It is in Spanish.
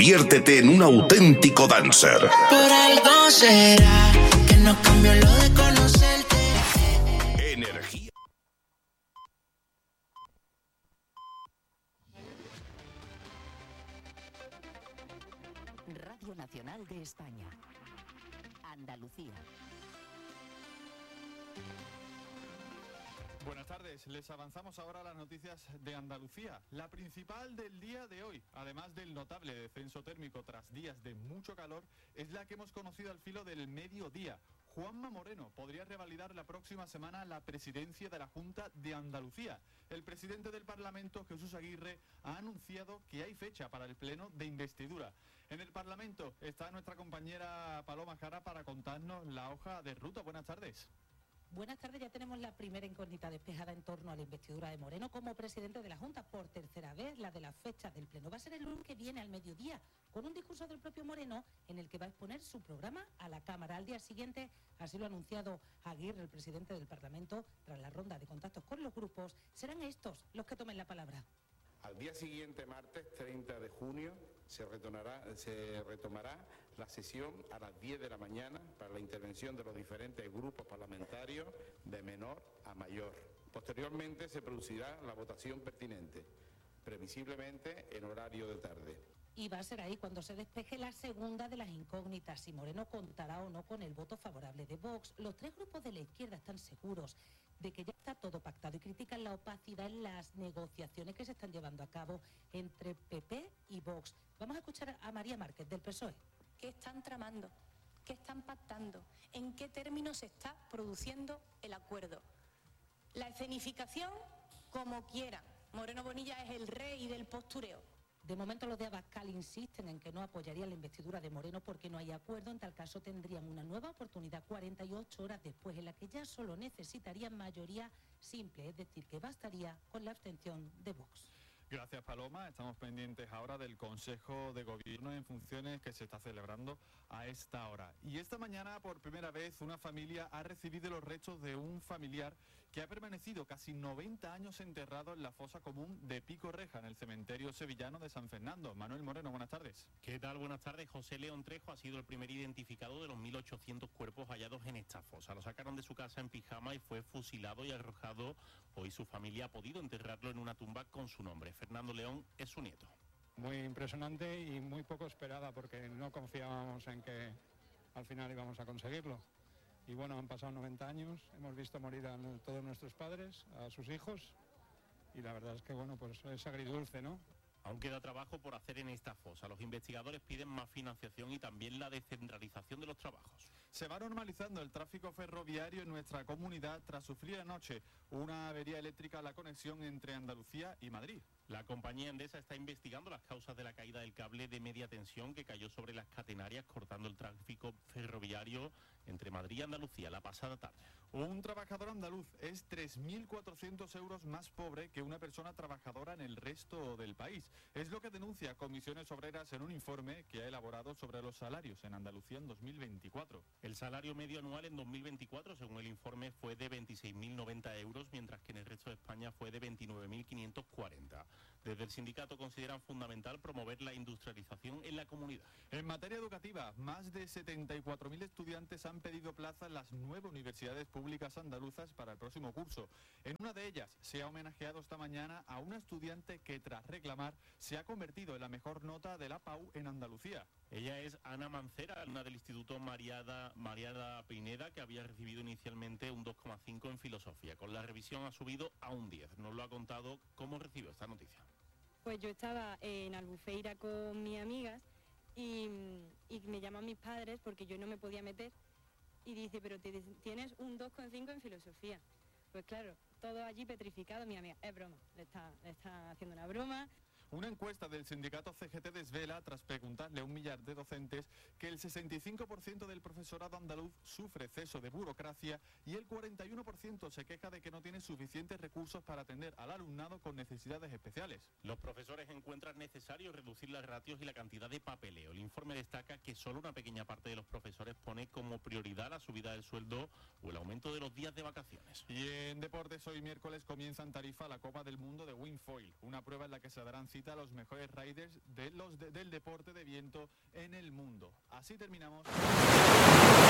conviértete en un auténtico dancer. Por algo será que no cambió lo de conocerte. Energía. Radio Nacional de España. Andalucía. Buenas tardes, les avanzamos ahora a las noticias de Andalucía. La principal del día de hoy, además del notable descenso térmico tras días de mucho calor, es la que hemos conocido al filo del mediodía. Juanma Moreno podría revalidar la próxima semana la presidencia de la Junta de Andalucía. El presidente del Parlamento, Jesús Aguirre, ha anunciado que hay fecha para el pleno de investidura. En el Parlamento está nuestra compañera Paloma Jara para contarnos la hoja de ruta. Buenas tardes. Buenas tardes, ya tenemos la primera incógnita despejada en torno a la investidura de Moreno como presidente de la Junta. Por tercera vez, la de la fecha del pleno. Va a ser el lunes que viene al mediodía, con un discurso del propio Moreno en el que va a exponer su programa a la Cámara. Al día siguiente, así lo ha anunciado Aguirre, el presidente del Parlamento, tras la ronda de contactos con los grupos, serán estos los que tomen la palabra. Al día siguiente, martes 30 de junio, se retomará la sesión a las 10 de la mañana para la intervención de los diferentes grupos parlamentarios de menor a mayor. Posteriormente se producirá la votación pertinente, previsiblemente en horario de tarde. Y va a ser ahí cuando se despeje la segunda de las incógnitas, si Moreno contará o no con el voto favorable de Vox. Los tres grupos de la izquierda están seguros de que ya está todo pactado y critican la opacidad en las negociaciones que se están llevando a cabo entre PP y Vox. Vamos a escuchar a María Márquez, del PSOE. ¿Qué están tramando? ¿Qué están pactando? ¿En qué términos se está produciendo el acuerdo? La escenificación, como quieran. Moreno Bonilla es el rey del postureo. De momento los de Abascal insisten en que no apoyarían la investidura de Moreno porque no hay acuerdo. En tal caso tendrían una nueva oportunidad 48 horas después, en la que ya solo necesitarían mayoría simple, es decir, que bastaría con la abstención de Vox. Gracias, Paloma. Estamos pendientes ahora del Consejo de Gobierno en funciones que se está celebrando a esta hora. Y esta mañana, por primera vez, una familia ha recibido los restos de un familiar que ha permanecido casi 90 años enterrado en la fosa común de Pico Reja, en el cementerio sevillano de San Fernando. Manuel Moreno, buenas tardes. ¿Qué tal? Buenas tardes. José León Trejo ha sido el primer identificado de los 1.800 cuerpos hallados en esta fosa. Lo sacaron de su casa en pijama y fue fusilado y arrojado. Hoy su familia ha podido enterrarlo en una tumba con su nombre. Fernando León es su nieto. Muy impresionante y muy poco esperada porque no confiábamos en que al final íbamos a conseguirlo. Y bueno, han pasado 90 años, hemos visto morir a todos nuestros padres, a sus hijos, y la verdad es que bueno, pues es agridulce, ¿no? Aún queda trabajo por hacer en esta fosa. Los investigadores piden más financiación y también la descentralización de los trabajos. Se va normalizando el tráfico ferroviario en nuestra comunidad tras sufrir anoche una avería eléctrica a la conexión entre Andalucía y Madrid. La compañía Endesa está investigando las causas de la caída del cable de media tensión que cayó sobre las catenarias, cortando el tráfico ferroviario entre Madrid y Andalucía la pasada tarde. Un trabajador andaluz es 3.400 euros más pobre que una persona trabajadora en el resto del país. Es lo que denuncia Comisiones Obreras en un informe que ha elaborado sobre los salarios en Andalucía en 2024. El salario medio anual en 2024, según el informe, fue de 26.090 euros, mientras que en el resto de España fue de 29.540. Desde el sindicato consideran fundamental promover la industrialización en la comunidad. En materia educativa, más de 74.000 estudiantes han pedido plaza en las 9 universidades públicas andaluzas para el próximo curso. En una de ellas se ha homenajeado esta mañana a una estudiante que tras reclamar se ha convertido en la mejor nota de la PAU en Andalucía. Ella es Ana Mancera, alumna del Instituto Mariada Pineda, que había recibido inicialmente un 2,5 en filosofía. Con la revisión ha subido a un 10. Nos lo ha contado cómo recibió esta noticia. Pues yo estaba en Albufeira con mis amigas y me llaman mis padres porque yo no me podía meter y dice, pero tienes un 2,5 en filosofía. Pues claro, todo allí petrificado, mi amiga, es broma, le está haciendo una broma. Una encuesta del sindicato CGT desvela, tras preguntarle a 1 millar de docentes, que el 65% del profesorado andaluz sufre exceso de burocracia y el 41% se queja de que no tiene suficientes recursos para atender al alumnado con necesidades especiales. Los profesores encuentran necesario reducir las ratios y la cantidad de papeleo. El informe destaca que solo una pequeña parte de los profesores pone como prioridad la subida del sueldo o el aumento de los días de vacaciones. Y en deportes, hoy miércoles comienza en Tarifa la Copa del Mundo de Wingfoil, una prueba en la que se darán cita a los mejores riders del deporte de viento en el mundo. Así terminamos.